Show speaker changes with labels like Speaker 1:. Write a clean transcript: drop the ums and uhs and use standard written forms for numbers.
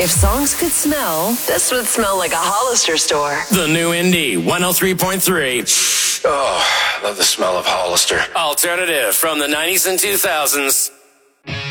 Speaker 1: If songs could smell, this would smell like a Hollister store.
Speaker 2: The new Indy 103.3.
Speaker 3: Oh, I love the smell of Hollister.
Speaker 2: Alternative from the 90s and 2000s.